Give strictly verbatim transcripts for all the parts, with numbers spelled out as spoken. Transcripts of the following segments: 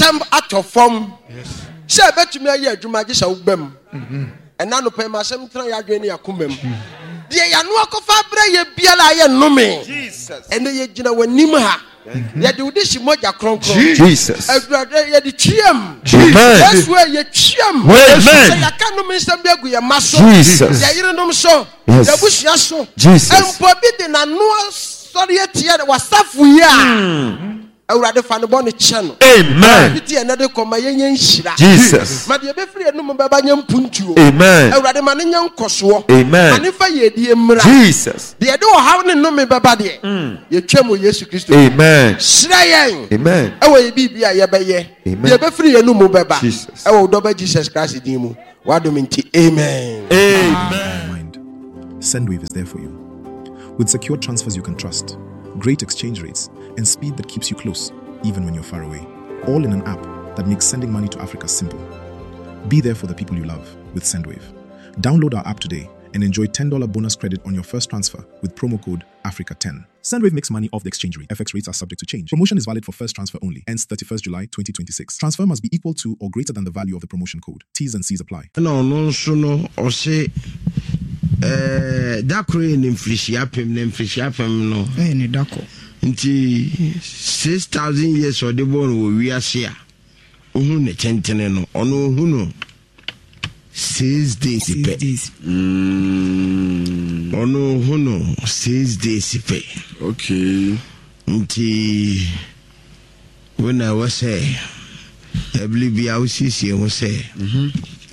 asem out of form. Yes. Say betumi aye adwuma gye sha wobam. Mhm. Ena no pɛ ma asem tran ya adwene yakomam. De ya no akofa bra ye biala ye nnome. Jesus. Ene ye gina wanim ha. Ya de udi shimoja kronkron. Jesus. Awurade ye de twiem. That's where ye twiem. Amen. Ya ka no nsam biagu ye maso. Jesus. Ya yire nom so. Ya busua so. Jesus. Empo bi de na no sorry etie wasafu ya. Awurade fa no bone che no. Amen. Biti enade koma yenye nhira. Jesus. Ma de be free enum baba nya mpuntuo. Amen. Awurade ma ne nya nkoso. Amen. Ani fa ye die mra. Jesus. De de o haw ne num baba de. Ye twem Yesu Kristo. Amen. Shira yen. Amen. Ewo ye bibia ye be ye. De be free enum baba. Jesus. Ewo do ba Jesus Christ din mu. Wadom nti amen. Amen. Sendwave is there for you. With secure transfers you can trust, great exchange rates, and speed that keeps you close, even when you're far away. All in an app that makes sending money to Africa simple. Be there for the people you love with Sendwave. Download our app today and enjoy ten dollars bonus credit on your first transfer with promo code Africa ten. Sendwave makes money off the exchange rate. F X rates are subject to change. Promotion is valid for first transfer only. Ends thirty-first July twenty twenty-six. Transfer must be equal to or greater than the value of the promotion code. T's and C's apply. No, no, so no, or say, eh, dakore ni mfrishia pem, ni mfrishia pem no. Eh, ni dako. Nti six thousand years or the born we are here. Uhu ne chentene no. Ono uhu no. Six days pay. Mm. Ono uhu no. Six days pay. Okay. Nti when I was say, I believe I was see was say. Mhm.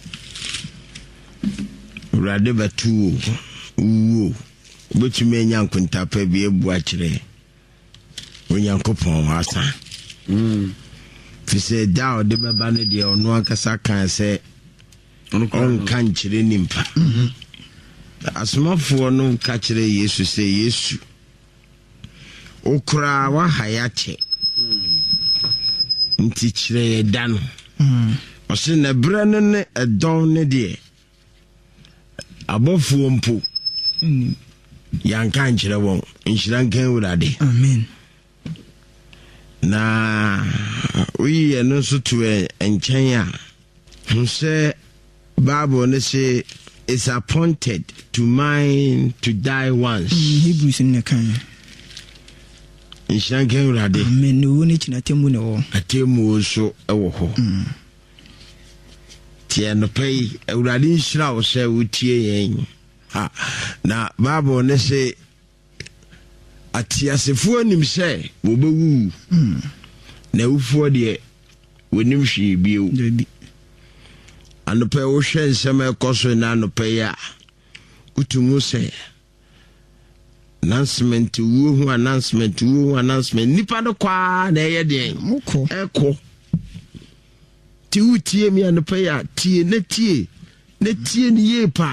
Rade batu. Ooh. But you may yank when tape be a boatre. When Yankopon asa. Mm. Fi say da de baba ne de ono akasa kan say on kan kire nimpa. Mhm. Asmafo no ka kire Yesu say Yesu. Okra wa hayate. Mm. Nti kire dan. Mhm. O se na bra ne ne edon ne de. Abofo mpo. Mhm. Yankan kire won. Nshira kan wurade. Amen. Na we no so to enchen a who say Bible ne say is appointed to mine to die once. Mm, Hebrews in the kan. In shanken rade. Amen. No one in atemu ne wo. Atemu so ewo ho. Tie no pay urade nhira wo say wotie yen. Ha na Bible ne say atiasefo anim sɛ wobewu mm. na ufo de wonim hwe bio debi anopɛ wo hwɛ nsɛm ɛkɔso na anopɛ ya utumu sɛ announcement wo hu announcement wo hu announcement nipa no kwa na ɛyɛ de moko ɛkɔ ti utie mi anopɛ ya tie na tie na tie ni ye pa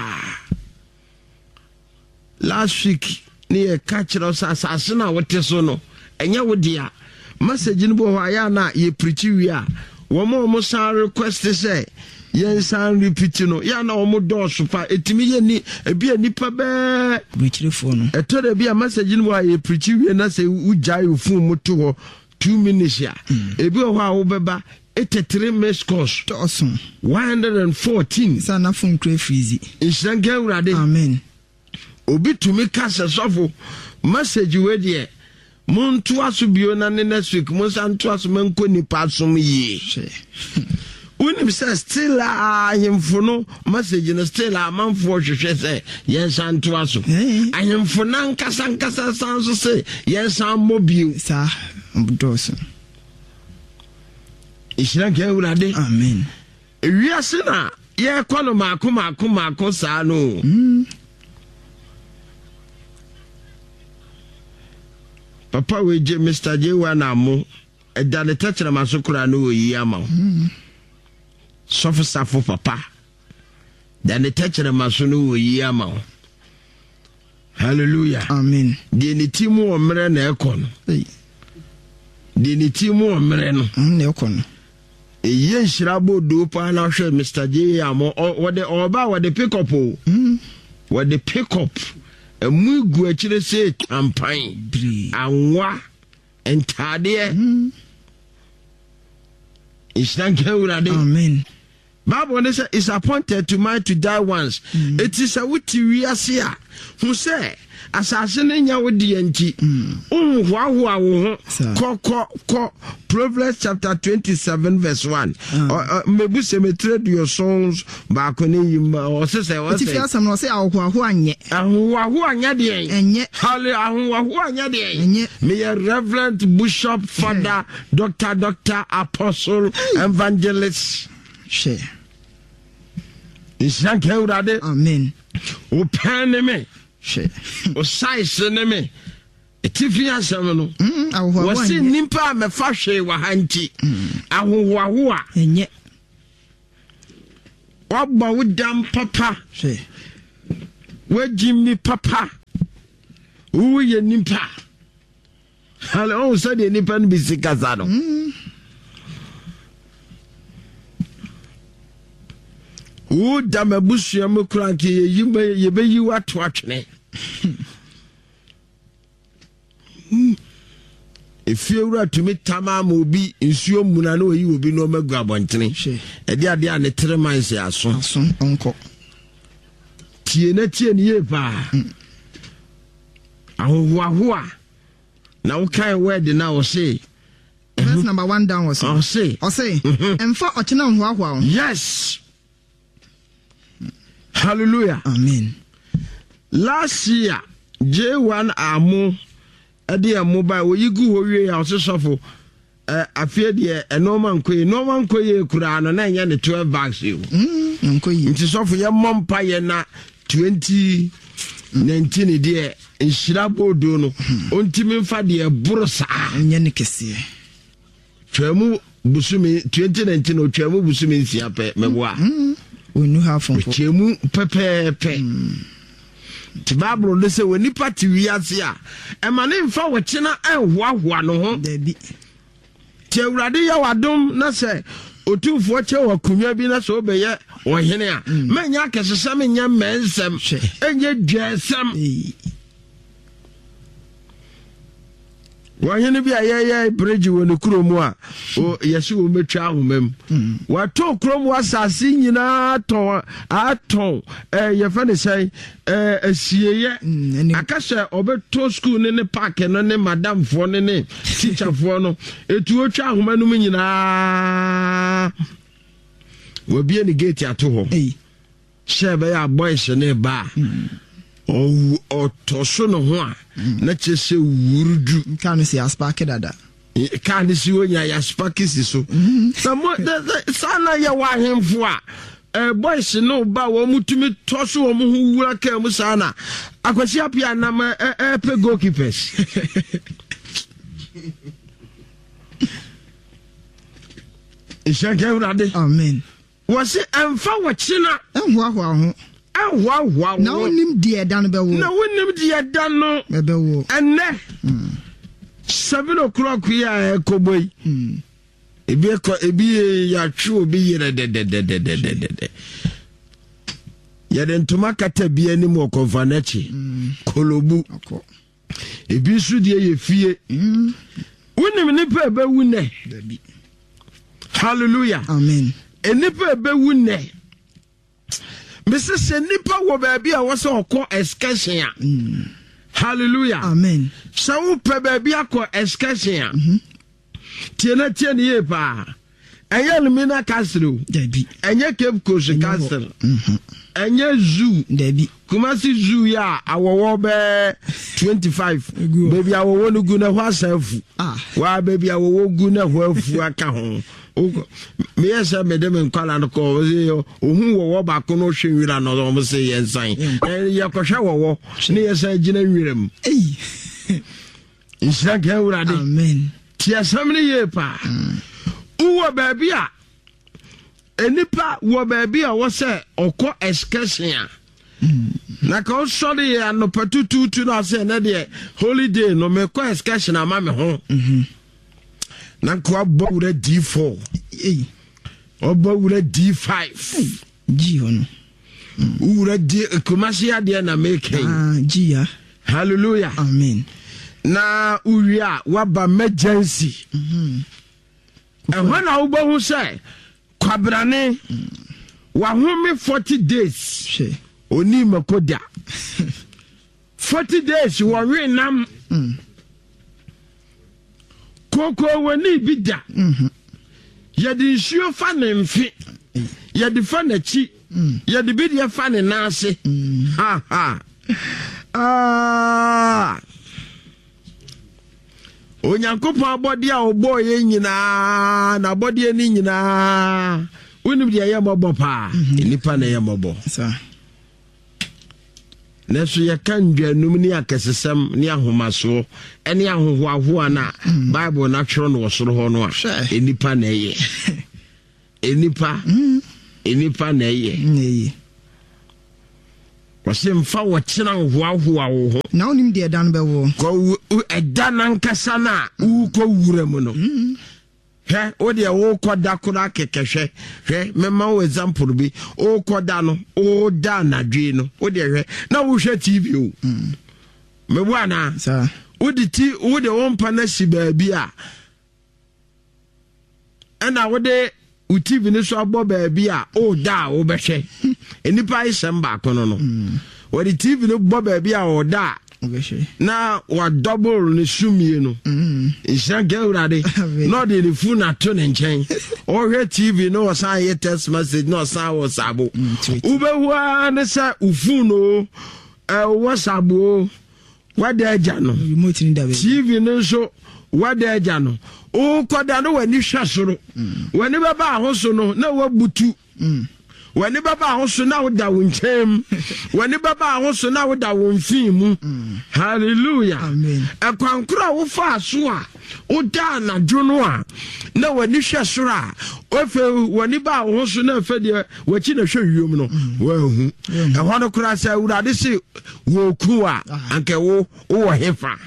last week ni e catch us asase na wote so no enya wodia message ni bo ya na ye preach wi a wo mo mo san request say yen san repeat no ya na wo mo do so pa etimi ye ni ebi anipa be preach fo no eto de bi a message ni bo ye preach wi na say ujai ofu mo to ho two minutes ya ebi ho a wo beba eighty-three missed calls awesome one hundred fourteen sana phone cray freezy inshange urade amen obi tumi kasa sofo message we de monto aso bio na ne next week mo santo aso manko ni pasom yi unim say still a himfo no message no still a manfo hwehwe say yen santo aso ahimfo na nkasa nkasa san so say yen san mobile sa mbodoso ishira ke urade amen ewiase na ye kono maako maako maako sa no mm. Papa we je Mister J one amo e da le tachere masokura no yi ama mm. Sofo safo papa da le tachere maso no yi ama hallelujah amen de ni timu o mere na ekon de ni timu o mere no na ekon e ye nhira bodo pa na hwe Mister J amo wo de oba wo de pick up o mm. Wo de pick up emu gu akire se campaign anwa entade Amen. Bible says it's appointed to man to die once. Mm. It is a witty we are here. Who say, assassin in your D N G. Um, wow, wow, ko ko ko. Proverbs chapter twenty-seven, verse one. Maybe some trade your songs back on him or say, what if you have some say, oh, who are ye? And who are ye? And yet, hallelujah, who are ye? May a Reverend Bishop, Father, Doctor, Doctor, Apostle, Evangelist. Share. Amen. O pen me. Share. O size me. Etifia samano. Was in Nimpa me fashe wa hanti. Ahu wa wa. Enye. Waba wudam papa. Share. We Jimmy papa. Who ye Nimpa? Hello, said the Nipan be sikazano. Who damn a bush yam cranky, you may ye be you at watching. If you were to meet Tama Mobi, in Sio Munano, you will be no more grab on train. A dear dear, and a termites are son, son, uncle. Tieneti and ye ba. Ahua. Now, kind word now say. That's number one down was. I'll say. I'll say. And for Ochina Wow. Yes. Hallelujah. Amen. Last year, J one Amo, Eddie Mobile, where you go away, I was suffer. I fear the a Norman Quay, Norman Quay, Kuran, and then the twelve bags you. It is off your mom pie na twenty nineteen, dear, in Shirabo Dono, Untimin Fadia Bursa, and Yanikesi. Tremu Busumi, twenty nineteen or Tremu Busumi, Siape, Memoir. We knew how from Chemu Pepe Pe. Tibabro, they say, when you party we are here, and my name for Wachina and Wawano, Debbie. Tiaradia Wadum, Nasa, or two for Chow or Kumyabina Sobeya, or Henia. Manyak as a salmon young man, some, and yet just some. Why any be a yeah bridge when the Kromwa? Oh, yes, you will make child mem. What talk Crom was a singing at all, at all. Eh, your friend say, eh, a C A. I can say, over to school in the park and then Madame for the name, teacher for no, a two child woman. Ah, will be any gate at home. Share by our boys and a bar. Oh, or Tosono one. Not just say Wurudu. Can't see a spark at that. Can't see when ya spark is so. Somewhat the son ya want him for a boys no bow mutumi tosso who will care Musana. I could see up your number a goalkeepers. It's a game. Amen. Was it and for what China and wow. And wow, wow, no name dear done below. No one dear done no. And then seven o'clock we are a cowboy. It be a be a true be a dead, dead, dead, dead, dead, dead. Yet then to make a be any more convanetti. Kolobu. If you should hear your fear, win him in the paper, win. Hallelujah. Amen. And nipper be win. Missus Nipa wo baby a was so called excursion. Mm. Hallelujah. Amen. So pe baby a called excursion. Mhm. Tiena tiena ye pa. Enya Lumina Castle. Debi. Enya Cape Coast Castle. Mhm. Enya Zoo. Debi. Kumasi Zoo ya awowo be twenty-five. Baby awowo no gu na ho asafu. Ah. Wa baby awowo gu na ho afu aka ho. Me yes me dem nkwala no ko yo ohun wo ba ko no hwe nwira no mo se ye nsan eh ye ko hwe wo ne yes agina nwiram eh insha ga urade amen ti asamni ye pa uwo ba bia enipa wo ba bia wo se okọ excursion na ka so de no patutu tu na se na de holiday no me ko excursion ama me ho mhm Nanko abawura D four. Eh. Abawura D five. G ono. Ura D Kumasi ade na make. Ah, G ya. Hallelujah. Amen. Na uria waba emergency. Mhm. And when I go who say, Kwabrane, Wahumi forty days, Oni Makoda. Forty days, you are really nam. Koko weni bida. Yadi sure fan and fit. Yadi fan a cheat. Yadi bidia fan and nasi. Ha ha. Ah. Onyankopon body a obo ye nyina na body ani nyina unim dia ye mobo pa nipa na ye mobo sa neso ye kan dwanum ni akesesem ni ahomaso eni ahohoaho na bible na twero no wosoro ho no a enipa na ye enipa enipa na ye nee wase mfa wo kyena ahohoaho awo ho na onim de dan be wo ko edan ankasa na u ko wura mu no he o de wo ko da kura kekehwe hwe mema wo example bi o ko da no o da na dwe no o de hwe na wo hwe T V o me bua na sa o de ti o de won pa na si ba bi a ana wo de u T V ne so abo ba bi a o da o be hwe enipa isem ba ko no no wo de T V no bo ba bi a o da na wa double ni sumie no ishan geurade no de the phone ato ne nchen o hwe T V no san ye text message no san WhatsApp ube hua ne sa ufu no e WhatsApp o wada aja no remote ni da be T V no so wada aja no o koda no wani hwa soro wani baba ahoso no na wabutu wani baba ahoso na woda wonchem wani baba ahoso na woda wonfimu hallelujah amen ekwankura wo fa so a woda na dwono a na wani hwe soro a ofe wani ba ahoso na fa de wachi na hwe wiom no wahu e hono kura sa urade se wo ku a anke wo wo hefa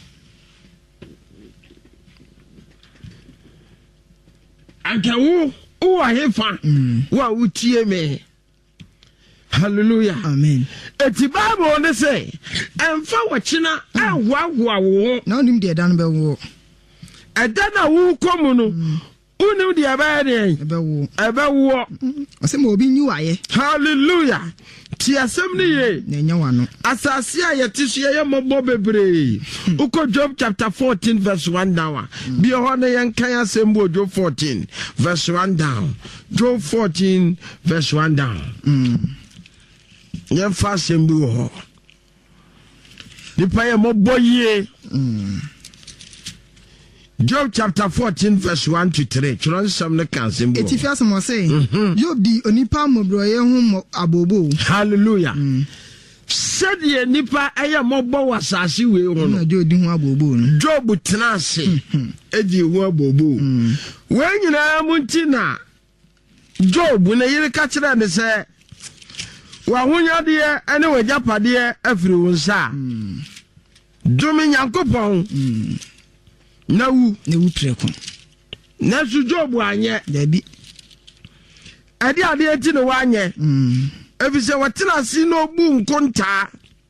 anke wo o ahefa wa utie me hallelujah amen eti bible ne say emfa wachina ahwaahwa wo na onim de dan be wo eda na wo komu no unim de aba de be wo ebe wo o se mo obi nyu aye hallelujah ti asem ne ye na nya wano asase a yetisu ye mobo bebre uko Job chapter fourteen verse one down bi ho na yen kan asem bo Job fourteen verse one down Job fourteen verse one down mm yen fa asem bi ho di pa ye mobo ye mm Job chapter fourteen verse one to three. Chron some ne kan sembo. Eti fi asem o say Job di onipa mobroye hu abobo. Hallelujah. Said ye nipa eye mobo wasase we hu no. Job di hu abobo no. Job tena ase edi hu abobo. We nyina munti na Job na yire ka kire ne se wa hunya de ene wajapade afiri wonsa. Dumi Nyankopon. Na wu ne wu preko na su Job anye da bi ade ade eti ne wanye mm efise watena si no bu nkonta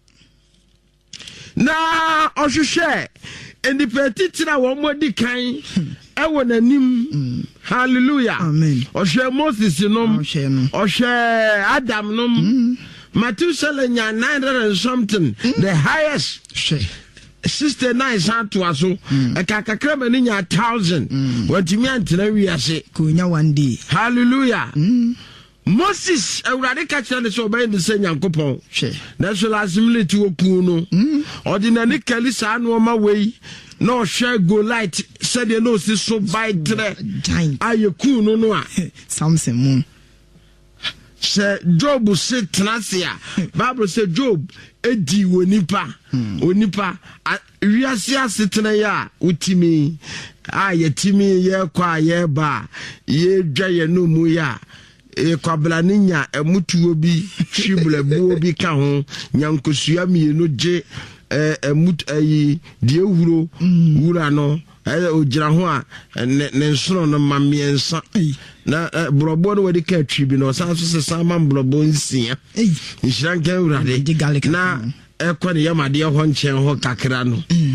na ohwehwe endipeti tira wo modi kan e wo nanim hallelujah amen ohwe Moses nom ohwe Adam nom Matthew nya nine hundred and something the highest sister nine to aso e kakakra mani nya one thousand watimi antena wiase ko nya one day hallelujah Moses awurade ka kira ne so obey ne se Nyankopon hwe na so lazimity oku no ordinary kalisa no ma wei no share go light said they no si so by tre ayeku no no a Samson mu se Job se trasia Bible say Job edi wonipa onipa wiase asetena ya utimi a yetimi ye kwa ye ba ye dwa ye no mu ya e kwabla ninya emutuo bi hwiblebuo bi ka ho nyankosua mienu je emut ayi die wuro wura no e ogira ho a ne nsoro no mamiensa na brobo no wadi ka twi bi no san so se sama brobo nsia nshira nkan urade na ekwa ne yamade ho nchen ho kakra no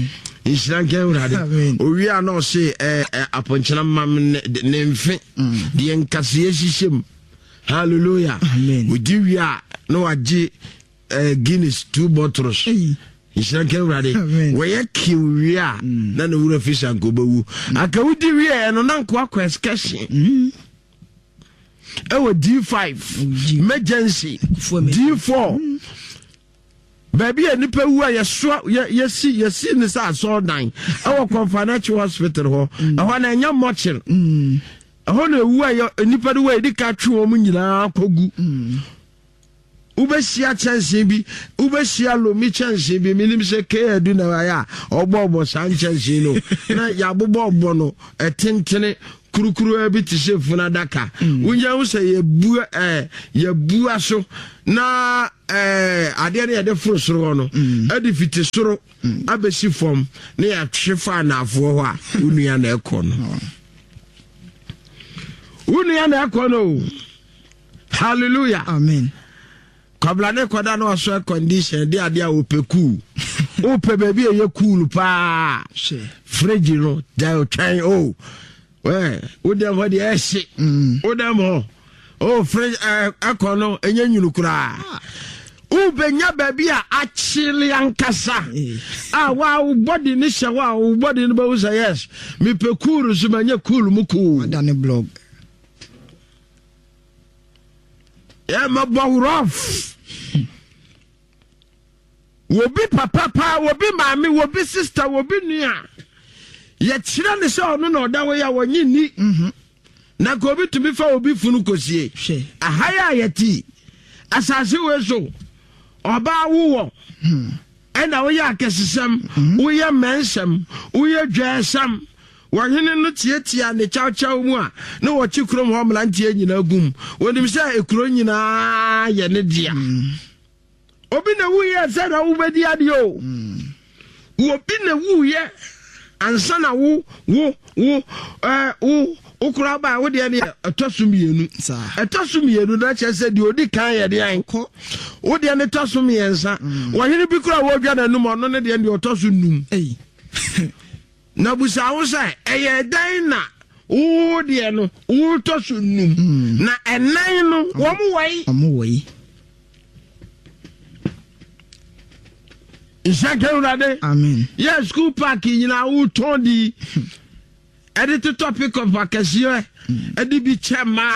Inshira ke urade owi a no se eh aponchena mam ne mfe de nkase yeshishem hallelujah amen odi wi a no agi Guinness two bottles Inshira ke urade we ye kiwi a na no wura fish an gobawu aka udi wi e no na nko akwa excursion ewo D five emergency D four baby anipa wu a yeso yesi yesi ne sa so dan ewo financial hospital ho eho na enya mochil eho na wu a anipa de wa edika twe om nyina kogu ubeshia chance bi ubeshia lomi chance bi minim se ke adu na ya ogbo ogbo san chance no na ya bobo ogbo no etentene kurukuru abi ti se funa daka unya wo se ye bu eh ye bu aso na eh ade ne de furu soro no adi fiti soro abesi fom ne ya twefa na afo ho a unua na ekọ no unua na ekọ no hallelujah amen kabla ne koda no so condition de ade a opeku ope baby ye cool pa fridge no da twan oh we udem ho de eshi udem ho oh fridge akono enye nyunu kura ubenya baby a achili ankasa ah wa body ni hye wa body ni ba wo say yes me pekuru so manye cool mu cool adane blog yeah my boy rough wobi papa pa wobi mami wobi sister wobi nua ye kira ne se ono na oda we ya wonyi ni mhm na ko bi tumi fa obi funu kosie ahaya yeti asase we so oba wo mhm ena wo ya kesesam wo ya mensam wo ya dwasam wahene no tietia ne chawchaw mu a na wo chikrom ho mlantie nyina gum wonim se ekuro nyina ye ne dia obi na wu ye se na wo bedi ade o obi na wu ye ansa na wo wo wo eh wo ukura ba wo de ne atosum yenu atosum yenu na che se de odi kan ye de anko wo de ne tosum yensa wahene bi kura wo dwa na num ono ne de ne otosum num eh na busa wo sai eye dan na wo de no wo tosum num na enan no wo mu wai wo wai Ishakerade amen yes school park yina wo tondi edit topic of vacation edi bi chema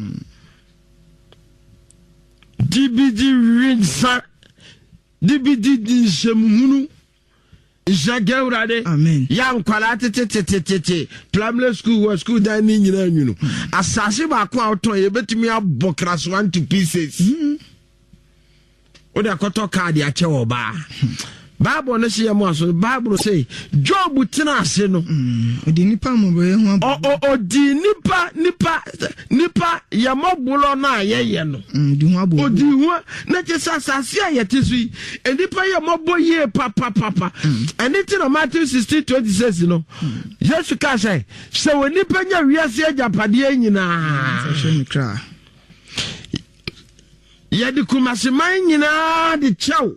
D B D rinsa D B D di semhunu Ishakerade amen ya nkwala tetetetetete primary school or school dan ni nyina nwunu asase ba ko auto ye betumi abokras one to pieces o de akoto card ya che wo ba Bible no say mo aso Bible say Job tinase no odi nipa mo be ho o odi nipa nipa nipa ya mobulo na ayeye no odi ho abo odi ho na che sasase ayetesui enipa ya mobo ye papa papa anything no Matthew sixteen twenty-six no Jesus ka say se we nipa nya wiase agapade anyina se hwe mi kra ya di kumaseman nyina de chaw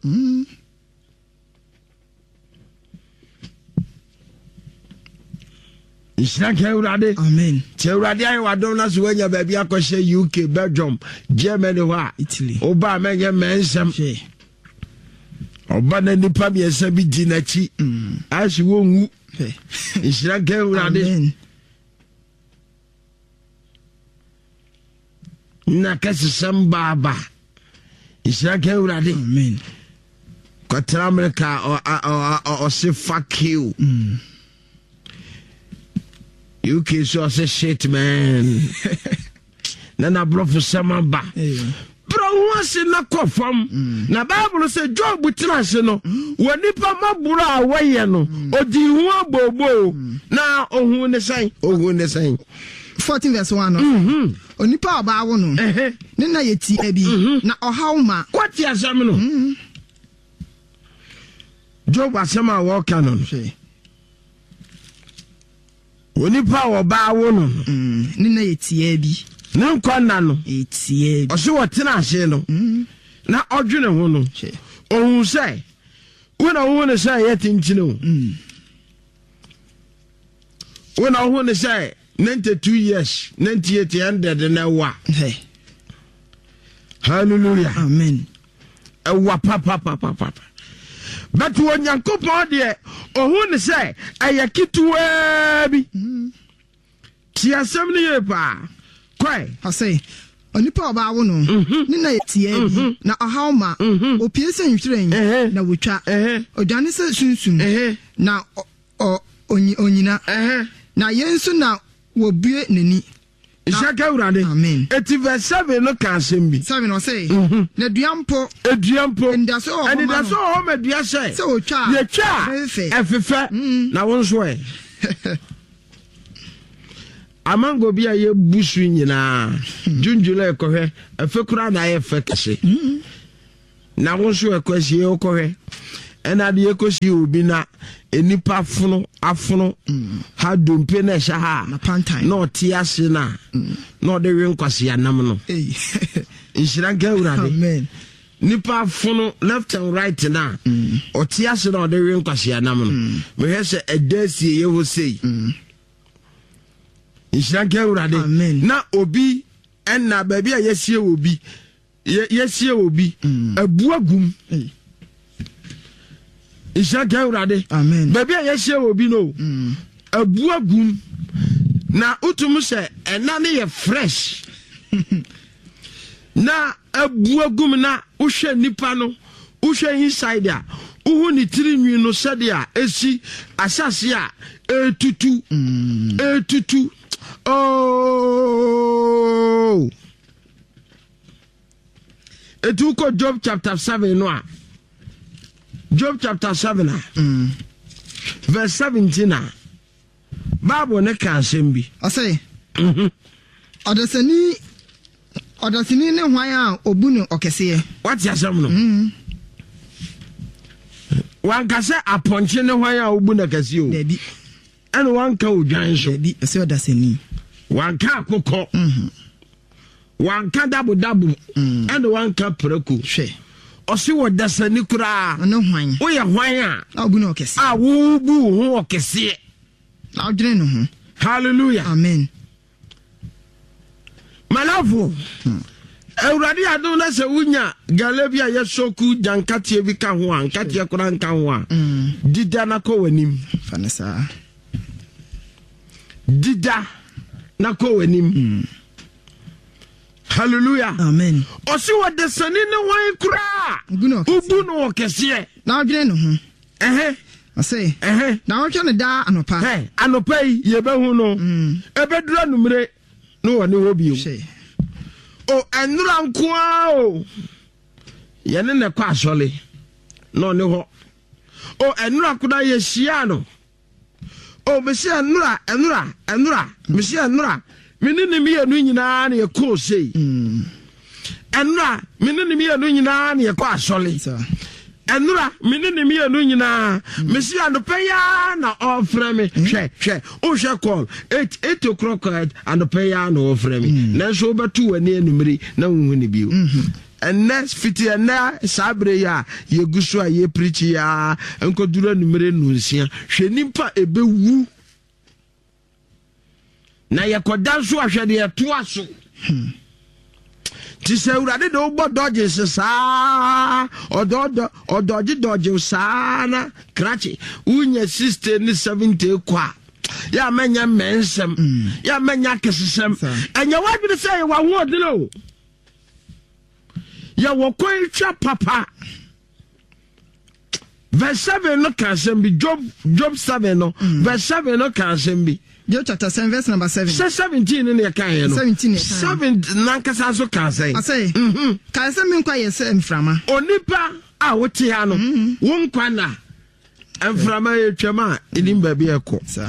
Isnake urade amen che urade ayi wadom na so wanya ba bia akoshe U K Belgium Germany wa Italy oba menye mensem oba na nipa bi esa bi di na chi ashi wonwu Isnake urade na kasi sambaba Isnake urade amen kwatra America o o se fuck you U K so say shit man. Nana bro for samamba. Bro once na kofam. Na Bible say Job butinase no. Woni pa mabura awaye no. Odi hu abobo. Na ohun ne san. Ohun ne san. fourteen verse one no. Mhm. Onipa aba wo no. Eh. Ne na yeti abi. Na ohaw ma. Kwati asam no. Mhm. Job asama wo kanon. Onipa wo ba wo no ne na yetie bi ne nkwana no etie bi o se wo tena ase no na odwene ho no ohun se wona wo ne se yetinchine o when I want to say ninety-two years, ninety-eight hundred and a wa. Hey. Hallelujah. Amen. A wa papa papa papa. But when Yankopon dear, or who say, I yakitu ebi. Tia seventy year pa. Quay. I say, onipa ba wo no. Nina yetie ebi. Na ahawma. Opie se nhweren. Na wotwa. Odwane se sunsun. Na o onyina. Na yenso na wobue nani. Ishaka urade. Amen. Eti verse seven no can sembi. Seven no say. Na duampo. Eduampo. And that's all. And that's all home edua say. So cha. Ye cha. Efefe. Na won so e. Amango bia ye busu nyina. Junjula ekohwe. Efekura na ye fe kese. Na won so ekwasi ye okohwe. Ena de ekosi obi na enipa fono afono ha dompe na sha ha na pantan na otiase na na de wen kwase anam no eh inshira ga urade amen nipa fono left and right na otiase na de wen kwase anam no me hese edasi ye ho sei inshira ga urade na obi enna ba bia yesie obi yesie obi abuagum Ishaka urade. Amen. Baby a yeshie obi no. Mm. Abuagum. Na utumu se enane ye fresh. Na abuagum na uhwe nipa no. Uhwe inside a. Uhu ni tirinwi no sede a esi asase a etutu. Mm. Etutu. Oh. Etuko Job chapter seven no a. Job chapter seven, mm. verse seventeen. Bible ne can sembi. I say, Odasani, Odasini ne hwan a obunu okese. What ya sam no? Wan ka se aponche ne hwan a obunu okese o. Debi. And wan ka odwan so. Debi, se Odasani. Wan ka akoko. Mhm. Wan ka dabu dabu. And wan ka preko. Hwe. Osi wo dasani kura no hwan wo ye hwan a obu no okese a wo bu ho okese na odwene no ho hallelujah amen malafo Ewurade adu na se wunya galabia yesoku jankate bi ka ho an kate kura nka ho a dida na ko wanim fanasa dida na ko wanim hallelujah amen osi wo desani ne wan kura ubu no okese na odwene no ho eh I say eh na wo twene da anopa eh anopa yi ye behu no ebedura numre no woni ho bi o enura nkoa o ye ne ne kwa asole no ne ho o enura kuda ye hia no o me se enura enura enura me se enura menene me yanu nyina na ye ko sei enura menene me yanu nyina na ye kwa asole enura menene me yanu nyina me se anopeya na ofre me hwe hwe o hwe call eight eight o'clock and pay ya na ofre me na so betu wani enumri na hu ni biu and next fifty and na sabre ya ye gusu a ye preach ya enkodura numere nunsia hwe nimpa ebewu na yakoda so ahwede eto aso ti se urade do bo dodge sa ododo odoji dodge sa na krachi unya sister ni seventy kwa ya menya mensem ya menya kesesem enya wadwe say wa ho odino ya wo koitwa papa verse seven no can be Job Job seven no verse seven no can be Job chapter seven verse number seven. Say seventeen in the can no. seventeen. Seven nankasa so can say. I say. Mhm. Can say me kwa yese mframa. Onipa a wote ha no. Won kwa na. Mframa ye twema enim ba bi ekọ. Sa.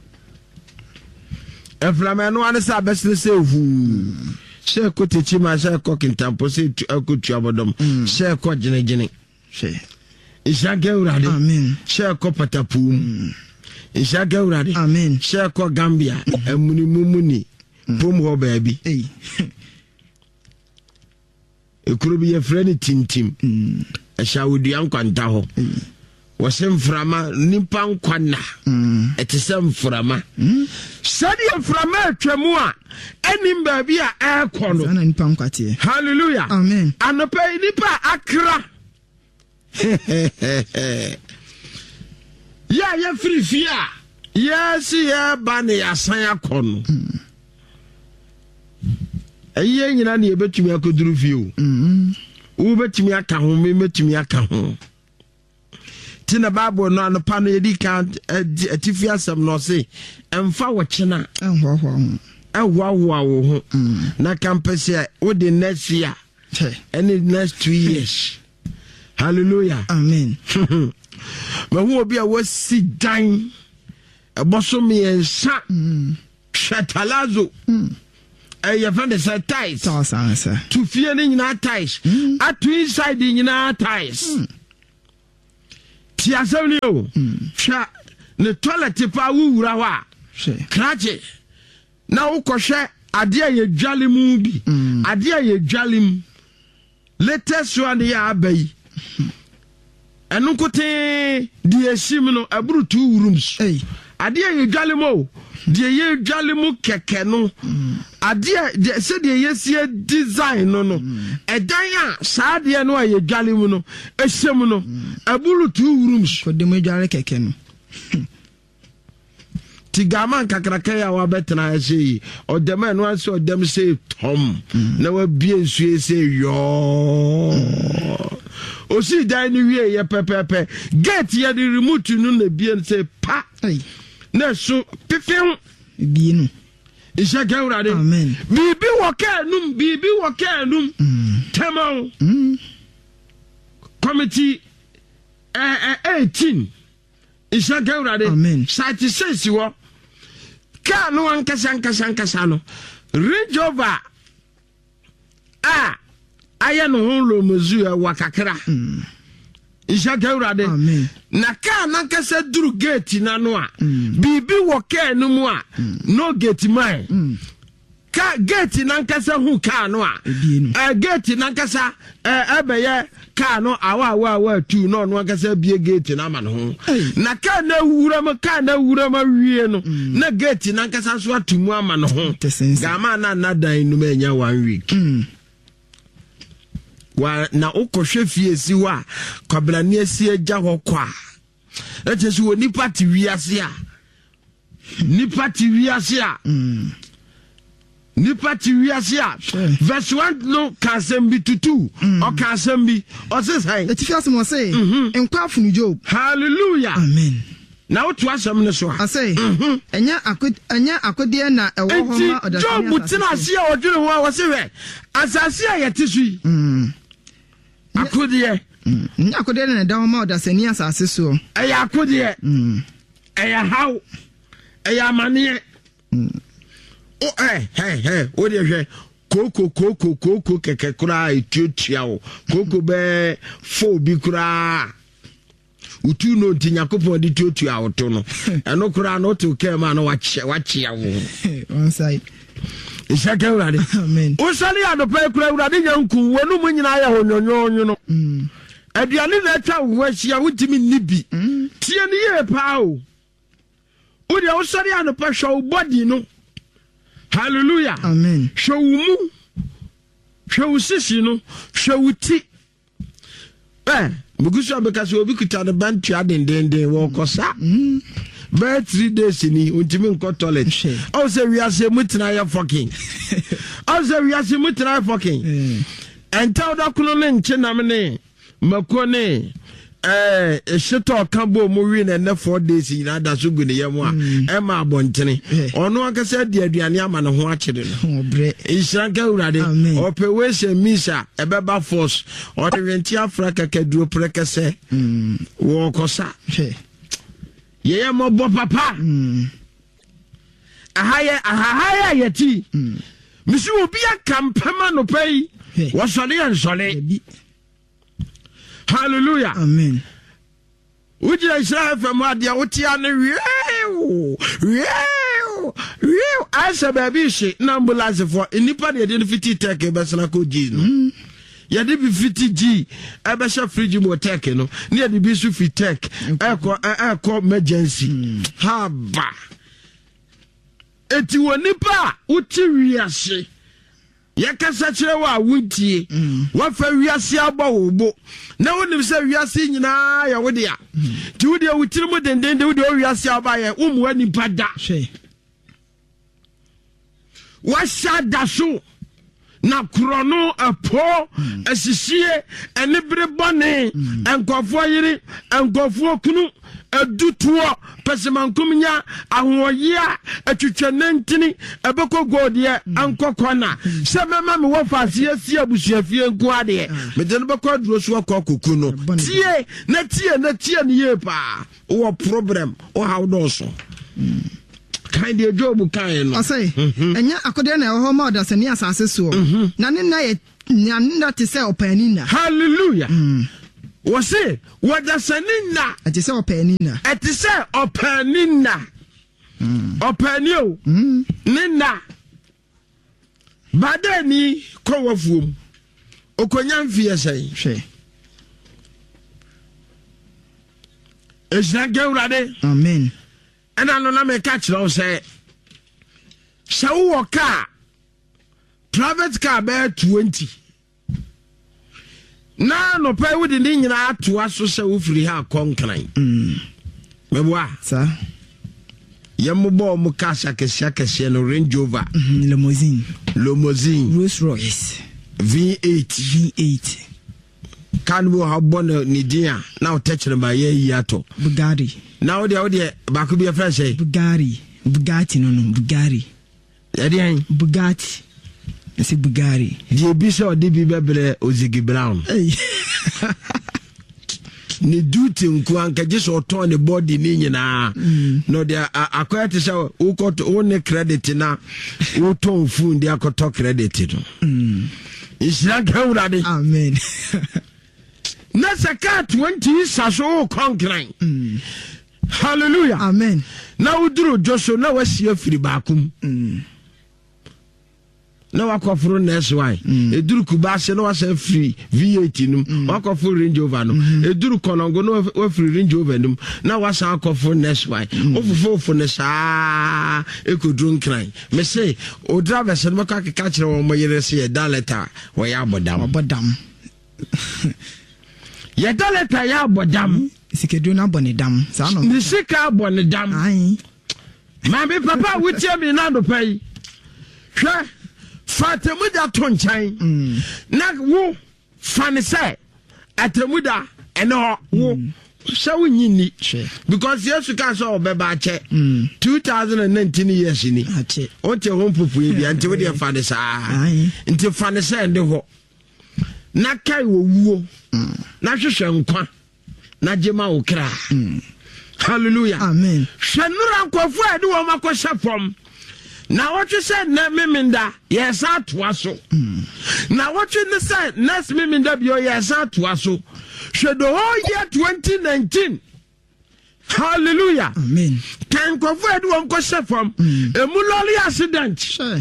Mframa no ane sa besle se hu. She ko techi ma she ko kintampo se akutu abodom. She ko gine gine. She. Ishage urade. Amen. She ko patapum. Ishaka urade amen sheko Gambia emuni mumuni pom ho baabi eh ekuro bi ye freni tintim eh shawudi ankwanta ho wɔse mframa nipa nkwana ɛte sɛ mframa sɛdeɛ mframa atwamu a ɛnim baabi a ɛkɔ no sana nipa nkwate hallelujah amen anɔpɛ nipa akra ya ya free fie a yes ya ba ne yasan akɔ no ɛyɛ nyina ne yɛbɛtumi akɔduru fie o wo bɛtumi aka ho me bɛtumi aka ho tina Bible no anopa no yedi kan atifi asɛm no se ɛmfa wɔkyena ɛhoahoa ho ɛhoahoa wo ho na kampɛsɛ wo de next year any next two years hallelujah amen ma hu obi a wasi dan ɛbɔso me ensa shatalazo ɛyɛ fɛn de sɛ ties to fie ne nyinaa ties ato inside nyinaa ties ti asɛm ne o hwɛ ne toilet pa wuwura hɔ a krache na wokɔhwɛ adeɛ a yɛdwale mu bi adeɛ a yɛdwale mu latest one yɛ aba yi ɛno nkote deɛ ɛsim no aburu two rooms adeɛ a yɛdwale mu o deɛ yɛdwale mu kɛkɛ no adeɛ sɛdeɛ yɛsie design no no ɛdan a saa adeɛ no a yɛdwale mu no ɛhyɛm no aburu two rooms kɔde mu dwale kɛkɛ no tigama kakraka ya wa betena ase yi odema no ase odem se tom na wa bie nsue se yo osi dan ni wie ye pepepe gate ye the remote no na bie se pa na so pefem bie no isha gawrade amen bibi wo ka num bibi wo ka num temo committee eh eighteen isha gawrade amen site six wo ka no ankasa ankasa ankasa no Range Rover a aya no ho lo mozu e wakakra isha gawrade amen na ka nankasa duru gate na no a bibi wo ka no mu a no gate mine ka gate nankasa hu ka no a eh gate nankasa eh ebeye ka no awa awa awa tu no no nankasa bie gate na ma no ho na ka na wura ma ka na wura ma wie no na gate nankasa so atumu ama no ho gama na na dan no ma nya one week wa na ukohwe fie si wa kwablani asi agya ho kwa na chesu woni party wiase a ni party wiase a ni party wiase a verse one no can send be to two or can send be or say say the tifias mo say enkwa funu Job hallelujah amen na wo to asem ne so I say enya akod enya akode na ewo ho ma odasani Job tina ase a odwene ho a wo se we asase a yete so yi akode nya akode na da ho ma odasani asase so eya akode eya how eya mane oh eh eh eh o de hwe koko koko koko keke kura etiotia o koko be fo bi kura utu no tinyakopo di etiotia o to no eno kura no to ke ma no wache wache ya wo one side isaka urade amen o sali adopa kura urade nyanku wonu mu nyina ya honyonyo no mm aduane na atwa wo ahia wutimi nibi tie ne ye pa o o de o sali adopa hwa body no hallelujah amen showumu showusisi no showuti eh mugusu abekase obi kuta ne bantu adendenden wo kosa mm by three days ni untimi nko toilet o se wi ase mutina ya fucking o se wi ase mutina ya fucking enta oda kuno ne nche nam ne makone eh shito kambo mo wi na four days ina da so gu ne yam a e ma abontene ono akasa di aduane ama ne ho akede no obre isranka urade opewe se misa ebeba force o de renti afrika kaduro prekese wo kosa ye mo bo papa ahaya ahaya yeti misu obi akampama no pai wo sole en sole hallelujah amen ujira Israel fam adia wotia ne wieo wieo wieo asa baby she na ambulance for nipa de de fifty take besana ko ji no ya de bi fifty G e be sha fridge mo tech no ne ya de bi su fi tech e ko e ko emergency ha ba eti woni pa uti wiase ya kasa kire wa wuntie wa fa wiase aba wo bo na wonim se wiase nyina ya wode ya ti wode wutiri mo denden de wode wiase aba ya umu ani pada she wa sha daso na krono apo asisie ene bere bone enkofo yiri enkofo kunu edutuo pesemankumnya ahoyia atwitwanentini ebeko godie ankokona se mema me wo fasie sie abusuafie nko ade me de no beko duro so akokoku no tie na tie na tie ne ye pa wo problem o how do so kind of job kind no say enya akode na ho ma odasani asase so na ne na ye nya na te se opani na hallelujah wose wadasani na ate se opani na ate se opani na opani o nina badani kowafuom okonya mfie sai hwe esna gewrade amen and I don't make catch no say so car private car bear twenty na no pay with the nyina to aso say wo free ha konkran mm meboa sa yembo mo kasa kesia kesia no Range Rover limousine limousine Rolls Royce V eight V eight can we have born nidia now touch them by ye yato Bugatti now the audio back be a friend say Bugatti Bugatti no no Bugatti Edian Bugatti it's a Bugatti the bishop D B Bebre Ozigi Brown hey ni duty nko anka just oton the body ni nyina no dia akwaya te say wo got one credit na wo ton phone dia akoto credit no mm isra gawrade amen na saka twenty saso konkran mm hallelujah amen na uduro joso na wasi afiri baakum mm na wakofuru next why eduru kubase na wasa free V eight num wakofuru Range Rover no eduru konongo na wafiri Range Rover num na wasa akofuru next why ofofofo ne saa ekodru nkran me say o driver se no ka ka kire wo moyere se ye daleta wo ya bodam bodam ye daleta ya bodam sikedu na bonedam sa no ni sika bonedam ai ma be papa wutie mi na do pai hwe Fatamuda tonchan na wo fane say atamuda eno wo so nyini because yesu ka so obeba che twenty nineteen years ni o te hon pupu bi anti we dey fane saa nti fane say ndi ho na kai wo wuo na hwehwe nkwa na jema wo kra hallelujah amen hwenura nkofo ade wo makosha fom na what you said na meminda yes atwaso na what you said next meminda bio yes atwaso should the whole year twenty nineteen hallelujah amen can cover do one question from a muloli accident sure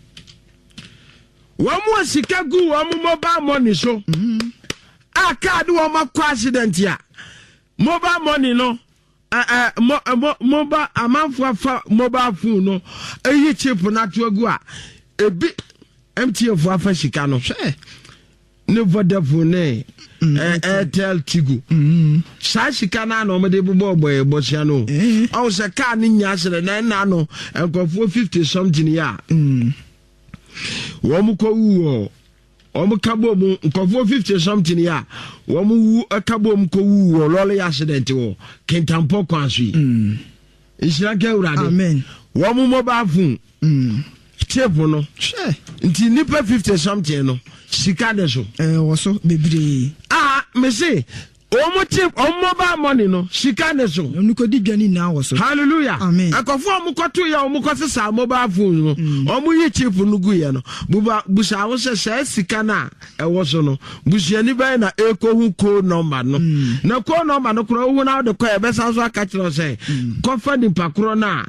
one more sikagu one mobile money so a card one more accident ya mobile money no Uh, uh, mo, mobile amanfo fa mobile phone no eyi chip na to agu a ebi M T N fo afa sika no hwe ne Vodafone ne Airtel Tigo sa sika na na omede bubo boy bosia no o se car ni nya sere na na no enkofo fifty something ya wo mu ko wu omu kabo mu nkofo fifty something ya wo mu wu akabo mu ko wu wo lole accident wo kentampo kwanso mm isira ke urade amen wo mu mobile phone mm chip no she nti nipa fifty something no sika de so eh wo so bebre ah me say omo chip omo mobile money no sika de so onu ko di dwani na wo so hallelujah amen akofo omo koto ya omo kosesa mobile phone no omo yi chip no gu ye no buba busa wo se se sika na e wo so no busia ni bai na eko hu ko number no na ko number no kro hu na de ko e be san so aka kire o se ko fa ni pakro na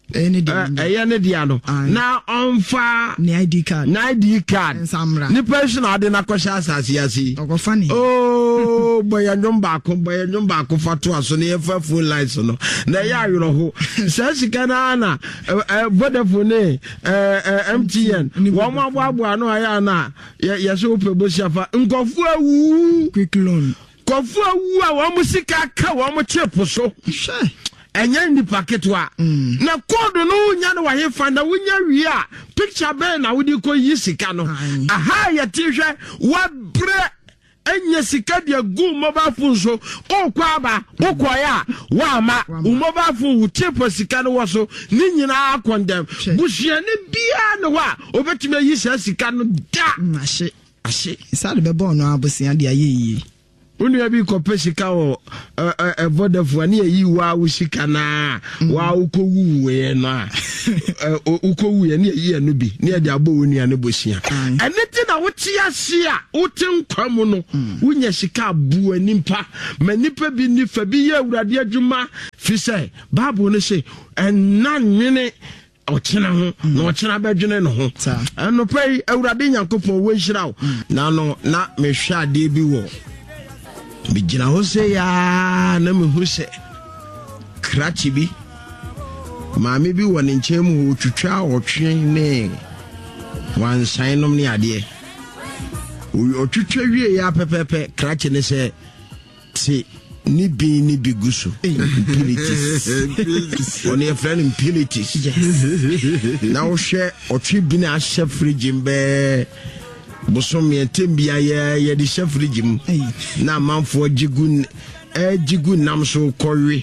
Any day. Any diano. Now on fire. Ni I D card. Ni I D card. Samra. Ni person ade na kwasha asase yasi. Oko funny. Oh, boy anyom baako, boy anyom baako fatu aso ne fa full lights no. Na ya yoro ho. Sa sika na na Vodafone eh M T N. Wo mo abo ano aya na ye so pebosia fa. Nkofu awu. Quick loan. Nkofu awu a wo mo sika ka wo mo chepo so. Sure. Enya ndi paketwa na code no nya na wahe fanda wonya wi a picture be na wodi ko yi sika no aha ya tihwe wa bre enya sika dia gu mobile phone so okwa aba okoya wa ma mobile phone chepo sika no wo so ni nyina akondem buhia ne bia no wa obetime yi sika no da ahye ahye sade be bon no abosia dia ye Unu yabi kope shika o Vodafone yi wa ushika na wa ukowu we na ukowu ye ni yi anu bi ni e de abo woni ane bosia eneti na wote ase a wote nkwam no wunya shika abu animpa manipa bi ni fa bi ye awurade adwuma fi se bible no se enanwene ochena ho na ochena badwene no ho eno pay awurade nyankopon wo nhira wo na no na mehwe ade bi wo Bijina hose ya na me hose krachi bi maami bi woni nkyem ho twitwa otwe ne wan sainom ne ade o twitwa wie ya pepepe krachi ne se ti ni bi ni bi gusu impurities oni e friend impurities na o hwe otwe bi na ahye fridge mbe bosom ye tembia ye ye di chef regime na manfo jigu e jigu nam so kowe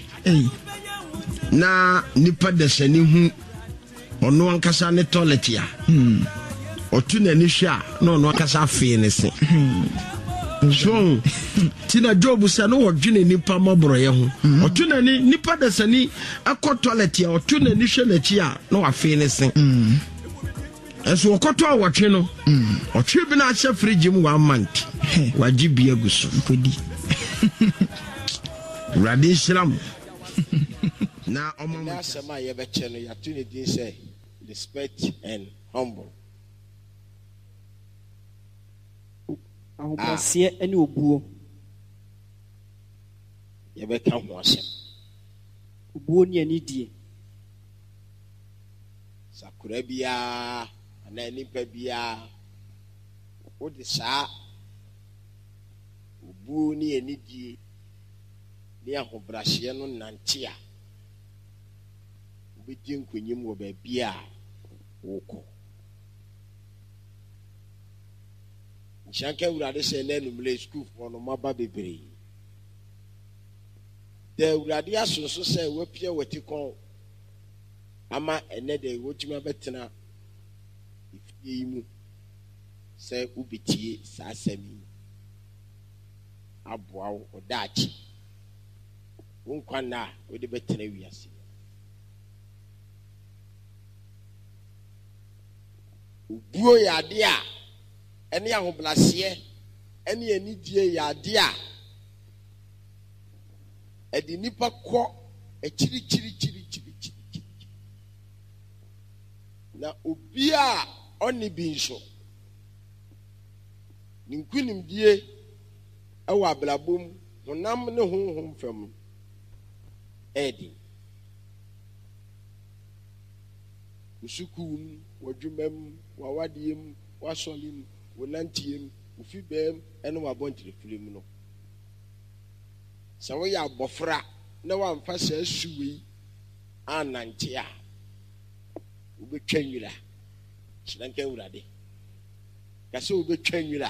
na nipa de sani hu ono ankasa ne toilet ya hmm otu na ni hwa na ono ankasa fe ne se so tina job sa no wodwene nipa mabro ye ho otu na ni nipa de sani akọ toilet ya otu na ni hwe na chi a na wa fe ne se Eso okoto awotwe no otwe bi na ahye fridge mu one month waji bia guso kodi radi shram na omo na sama ye be che no ya tu ne din say respect and humble ahopasie ene obuo ye be ka ho asem obuo ni anidie sakura bia na nipa bia o de sa obuo ni anidie ni ahobrahye no nante a obedi nkonyim wo ba bia woko Shanka urade se na numle school for no maba bebre de urade asoso se wapia watikon ama ene de wotuma betena ifie mu se ubitie sa asami aboa odachi wonkwa na wode betena wiase ubuo ya de a ene ahoblase ene anidie ya de a edi nipa kọ echiri chiri chiri chiri chiri na obi a oni bi nso ninkunim die awa ablabom honam ne honhom fam edi usukum wadwumam wawadiem wasolim wonantiem ufibem ene wabontire filim no sawo ya bofra na wamfa sa suwi anante a ubetwanwira chilanka urade kase ubetwanwira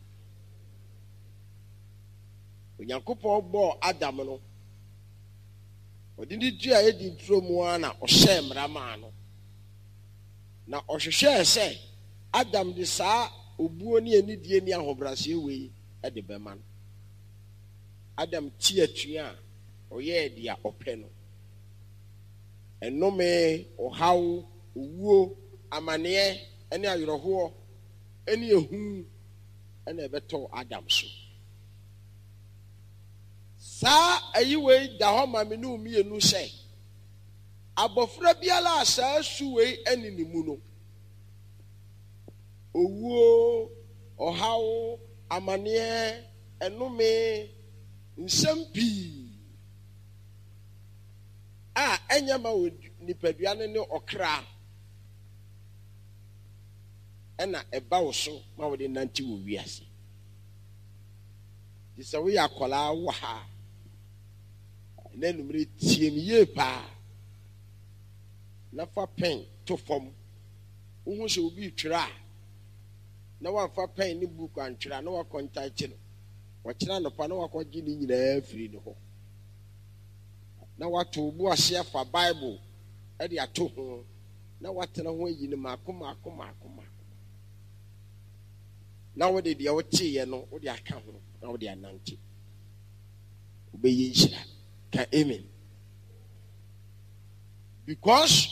onyankopɔ bɔ adam no odindi dua edi ntromu ana ɔhyɛ mrama no na ɔhwehwɛ sɛ adam de saa obuo ne anidie ne ahobrase wei ede bɛma no adam tie atua ɔyɛ dia ɔpɛ no enome ɔhaw owuo amane ene ayoroho ene ehu ene beto adam so sa ayiwe da ho ma me no mienu hye abofra biala asa suwe eni ni mu no owuo ohawo amane enome nsempi a enyama nipadua ne okra ena eba wo so ma wo de nanti wo wiase disa wo yakola wo ha na numere tiem ye pa na fa pen to fom wo se obi twira na wa fa pen ni book antwira na wa contact no wa kira no pa na wa kwaji ni nyina afiri ne ho na wa to bu ahye fa bible e de ato ho na wa tena ho yi ne makoma akoma akoma na wo de de wo tie no wo de aka ho na wo de ananti obeyi nshira ka amen because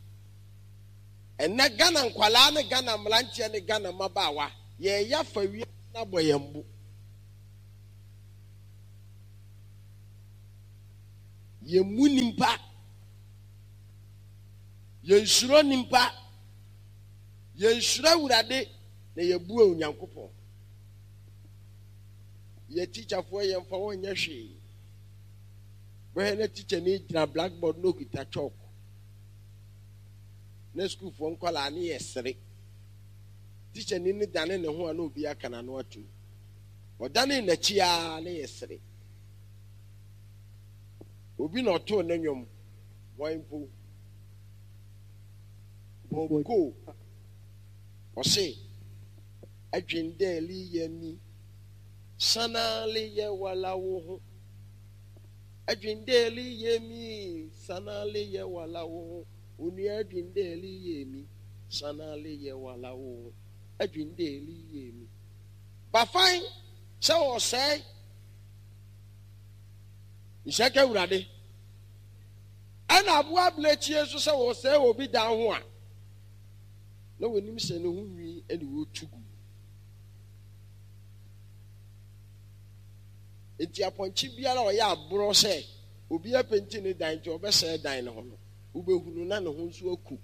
ena Ghana nkwala ne Ghana mlantia ne Ghana mabawa ye ya fa wi na boyembu ye munimpa ye nsuro nimpa ye nsura wurade na ye bu onyankopon ye teacher fo ye mfa won nya hwe we na teacher ni gina blackboard no kita chalk na school fo nkwala ne yesere teacher ni ni dane ne ho ana obi aka na no atu odane na chia ne yesere obi no to na nwom wanpo boko ose adwendeli yemi sanali ye wala wo ho adwendeli yemi sanali ye wala wo ho oni adwendeli yemi sanali ye wala wo ho adwendeli yemi ba fine so o say ishaka urade ana abu ablechi eso se wo say obi dan ho a na wonim se ne ho wi ene wo tugu enti aponchi biara o ya abro se obi apenti ne dan je obese dan ne ho no ubehunu na ne ho nso aku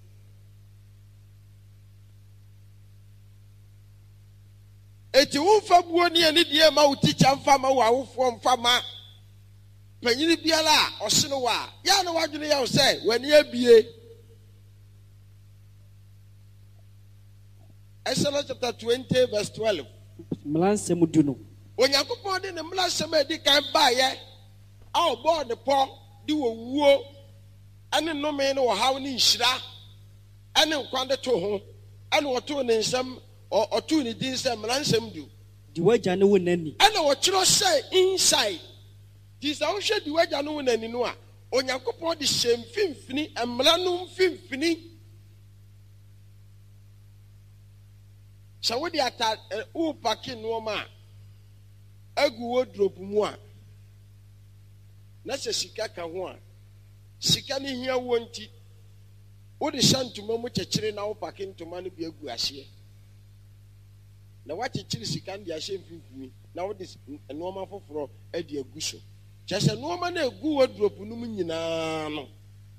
eti wo fa buo ni ani die ma wo teacher mfa ma wo awofo mfa ma panyini biara ose no wa ya na wadwene ya wo se wani abie Exodus chapter twenty verse twelve. Mlansem duno. Onyankopon de ne mlansem edi kan baaye a obo ne po di wo wuo ane nome ne wo haw ne nhira ane nkwande to ho ane wo to ne nsam o to ne din nsam mlansem du di waja ne wonani ane wo kiro say inside di sa wo hwe di waja ne wonani no a Onyankopon de hyem fimfini emla no fimfini so we dey ata u paki no ma agu wardrobe mu a na se sika ka ho a sika ne hia wonti wo de shantuma mu kyekere na wo paki ntoma no bi agu ahye na wa kyekere sika ndi ahye mfimfimi na wo de no ma foforo adi agu so kyese no ma na agu wardrobe no mu nyina no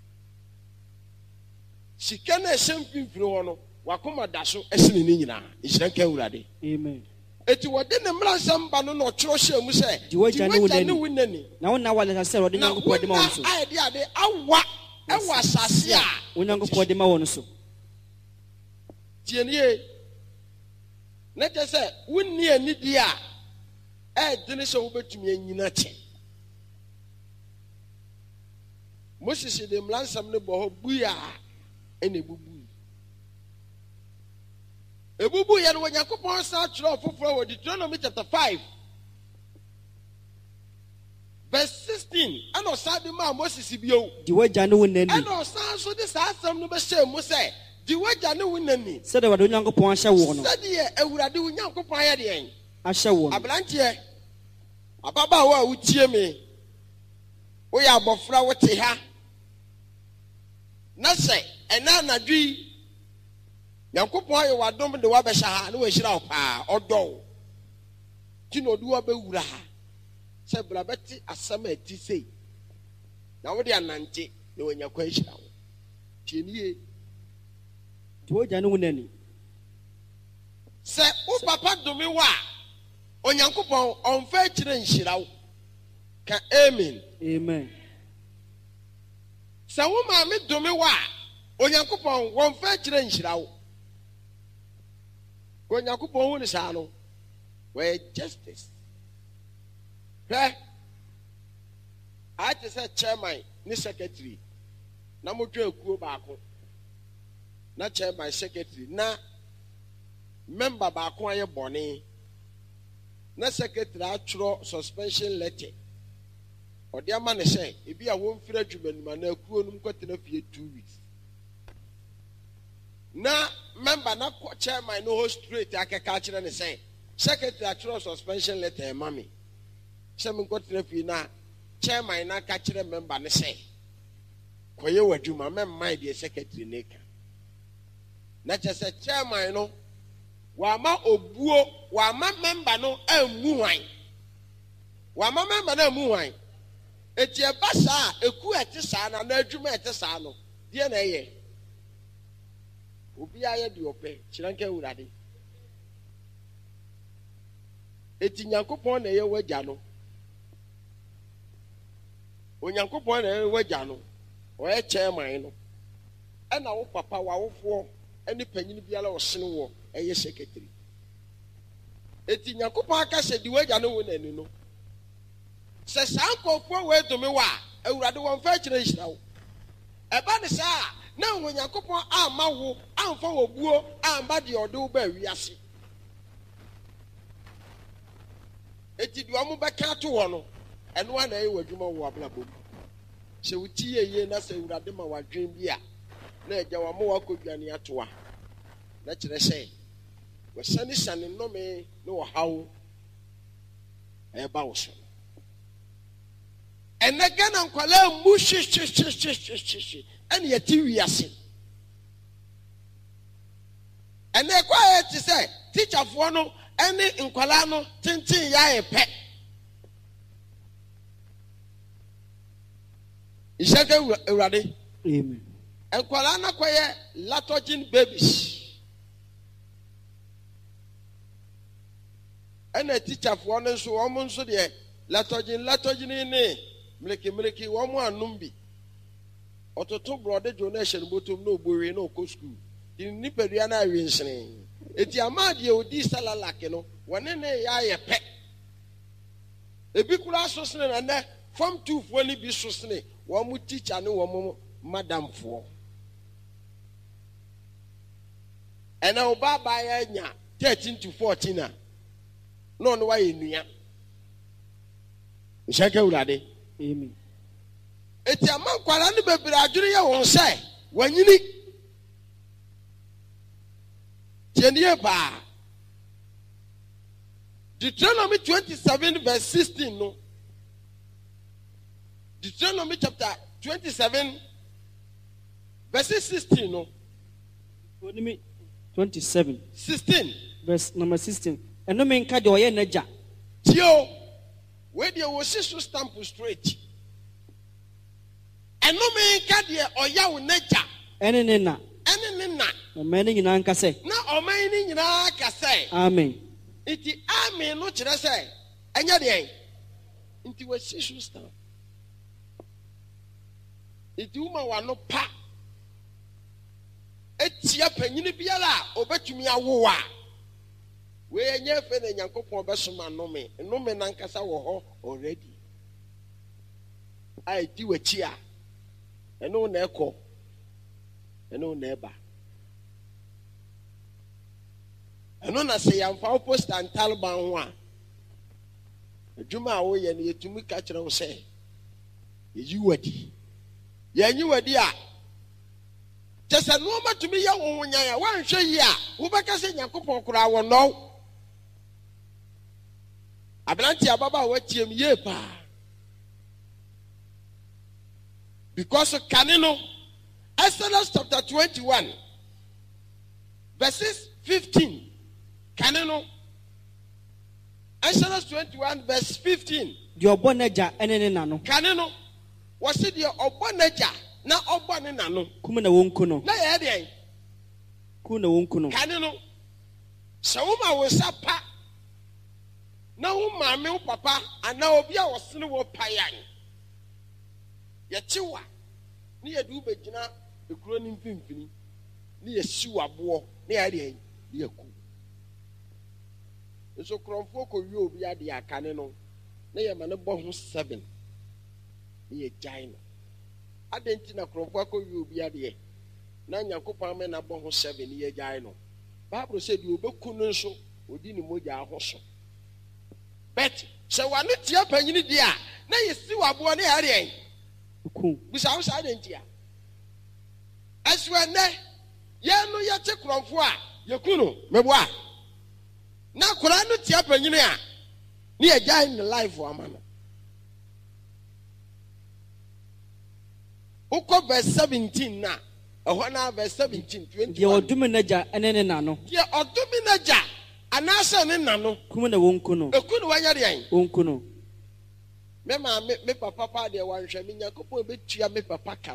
sika na ahye mfimfiri ho no wakoma daso esini ni nyina ihyiranka urade amen eti wode ne mlansam ba no no kyero hye mu se di waja ne wonani wonani na wona wala se rode nyankopon de ma won so ai dia de awa ewa asase a wonyankopon de ma won so tienie na je se wonni ani dia e dine se wo betumi anyina che Moses de mlansam ne bo ho buya ene bubu ebubu ye no Yakobon sa tro foforo wo Deuteronomy chapter five verse sixteen ano sa de ma Moses bio di waja ne wonani ano sa so de sa asam no be hye mu se di waja ne wonani se de wado Nyankopon ahye wo no se de ewurade wo Nyankopon aye de en ahye wo ablantie ababa wo a wutie me wo ya abofra wo te ha na se ena nadwi Yakobon aye wadom de wa be sha na we hira pa odo ti no duwa be wura ha se bra beti asama ati sei na wo de anante na wanya kwa hira wo tienie Tuoja no wunani. sɛ wo papa dome wa onyankopɔn ɔmfa akyire nhyira wo ka amen Amen. sɛ wo maame dome wa onyankopɔn wɔmfa akyire nhyira wo onyankopɔn hu ne saa no wɔyɛ justice hwɛ ate sɛ chairman ne secretary na modwa akuo baako na chairman secretary na member baako ayɛ bɔne na secretary atwerɛ suspension letter ɔde ama ne sɛ ebi a wɔmfiri adwuma numa na akuo no nkɔtena fie two weeks na member na chairman no host straight akeka akyerɛ ne sɛ secretary atwerɛ suspension letter ɛma me sɛ me nkɔtena fie na chairman na ka kyerɛ member ne sɛ kɔyɛ w'adwuma mɛmma deɛ secretary ne ka na kyerɛ sɛ chairman no wama obuo wama member no ammu wan wama member no ammu wan eti eba saa eku ɛte saa na na adwuma ɛte saa no deɛ na ɛyɛ obi ayɛ deɛ ɔpɛ kyerɛ nka awurade eti nyankopɔn na ɛyɛ wagya no onyankopɔn na ɛyɛ wagya no ɔyɛ chairman no ɛna wo papa wawofoɔ ɛne panyin biara ɔsene wɔ ɛyɛ secretary eti nyankopɔn aka sɛ di wagya no wɔ n'ani no sɛ saa nkɔfoɔ wɔ edome wɔ a awurade wɔn fɛ kyerɛ nhyira wo ɛba ne saa na wɔn nyankopɔn ama wo amfa wɔ buo amba deɛ ɔde wo ba wiase eti deɛ ɔmo bɛka to wɔ no ɛno a na ɛyɛ wɔ adwuma wɔ abrabɔ mu sɛ wotie yie na sɛ awurade ma wadwen bi a na agya wɔn mo wakɔdwane ato a na kyerɛ sɛ wɔsane sane nnome ne wɔhaw ɛba wo so ɛnɛ Ghana nkwalaa mu hyehyehyehyehye ɛne yɛte wiase ɛnɛ ɛkɔ a yɛte sɛ tikyafoɔ no ɛne nkwalaa no tenten yɛayɛ pɛ nhyɛnka awurade Amen. nkwalaa no kɔyɛ latogin babies ɛna tikyafoɔ no nso wɔn nso deɛ latogin latogin ne mmereke mmereke wɔn anom bi ɔtoto brɔde donation bɔtɔm na obowie na ɔkɔ school di nipadua na awie nsene eti ama deɛ odi salalake no wɔne ne yɛ ayɛ pɛ ebi kura so sene na nɛ fam tuufoɔ ne bi so sene wɔn mo teacher ne wɔn mo madamfoɔ ɛna ɔbaa baa yɛ nya thirteen to fourteen a na ɔno wayɛ nua nhyɛnka awurade Amen. eti ama nkwara ne bebree adwene yɛ wɔn sɛ wɔnyini tienie baa Deuteronomy twenty-seven verse sixteen no Deuteronomy chapter twenty-seven verse sixteen no Deuteronomy twenty-seven sixteen verse number sixteen. Eno me nka de oyɛ n'agya. tio we deɛ wɔsi so stamp straight ɛno me nka deɛ ɔyɛ wo n'agya Ɛne ne na. ɛne ne na Ɔman ne nyinaa nka sɛ. na ɔman ne nyinaa ka sɛ Amen. nti amen no kyerɛ sɛ ɛnyɛ deɛ nti wɔsi so stamp nti woma wano pa etia panyini biara a obetumi awo a we enye fe na nyankopɔn bɛsoma nnome nnome nankasa wɔ hɔ already ai di wachi a ɛno na ɛkɔ ɛno na ɛba ɛno na sɛ yɛmfa wo poster ntalban ho a adwuma a woyɛ no yɛtumi ka kyerɛ wo sɛ yɛyi wadi yɛnyi wadi a kyɛ sɛ nneɛma tumi yɛ wo ho nyan a woanhwɛ yi a wobɛka sɛ nyankopɔn koraa wɔ nɔw aberante ababa a watie m yie paa because kane no Exodus chapter twenty-one verses fifteen kane no Exodus twenty-one verse fifteen Deɛ ɔbɔ n'agya ɛne ne na no. kane no wɔsi deɛ ɔbɔ n'agya na ɔbɔ ne nano kum na wonku no na yɛ deɛ kum na wonku no kane no sɛ wo ma wo nsa pa na wo maame wo papa anaa obi a wɔsene wo pa yan yɛkye wa ne yɛde wo bɛgyina ekuro ne mfimfini ne yɛsi waboɔ ne yɛ deɛ ne yɛku nso kurɔmfoɔ kɔwie obi ade akane no na yɛma ne bɔ ho seven ne yɛgyae no adɛn nti na kurɔmfoɔ akɔwie obi adeɛ na nyankopɔn ama na bɔ ho seven ne yɛgyae no Bible sɛ deɛ obɛku no nso odi ne mogya aho so bet sɛ wano tia panyini deɛ a na yɛsi waboɔ ne yɛ deɛ ku bisa wo saa adɛn nti a ɛso ɛnɛ yɛn no yɛkye kurɔmfoɔ a yɛku no mɛboa na koraa no tia panyini a ne yɛgyae ne life wɔ ama no wokɔ verse seventeen na ɛhɔ na verse seventeen twenty deɛ ɔdome n'agya ɛne ne nano deɛ ɔdome n'agya anaasɛ ne nano kum na wonku no eku no wanyɛ deɛn wonku no me maame me papa pa deɛ wanhwɛ me nyankopɔn bɛtua me papa ka